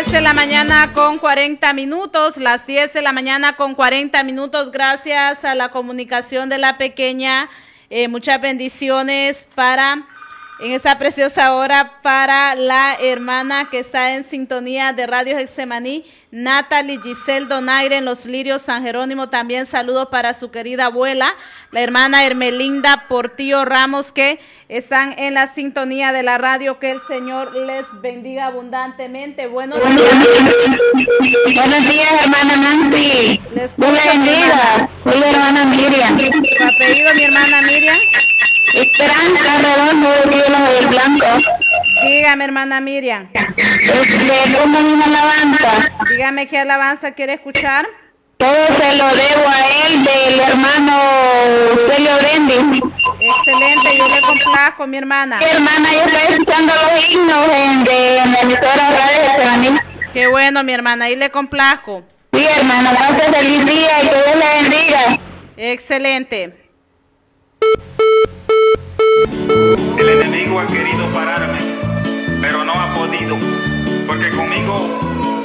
10 de la mañana con 40 minutos, las 10 de la mañana con 40 minutos, gracias a la comunicación de la pequeña, muchas bendiciones en esta preciosa hora para la hermana que está en sintonía de Radio Getsemaní, Natalie Giselle Donaire en Los Lirios, San Jerónimo. También saludos para su querida abuela, la hermana Hermelinda Portillo Ramos, que están en la sintonía de la radio. Que el Señor les bendiga abundantemente. Buenos días. Buenos días, hermana Nancy. Les bendiga. Soy la hermana Miriam. ¿Su apellido, mi hermana Miriam? Esperanza Redondo, de del Blanco. Dígame, hermana Miriam. ¿Cómo una alabanza? Dígame qué alabanza quiere escuchar. Todo se lo debo a él, del hermano Celio Brendi. Excelente, yo le complazco, mi hermana. Sí, hermana, yo estoy escuchando los himnos de la emisora Radio Getsemaní. Qué bueno, mi hermana, ahí le complazco. Sí, hermana, gracias, feliz día y que Dios le bendiga. Excelente. El enemigo ha querido pararme, pero no ha podido, porque conmigo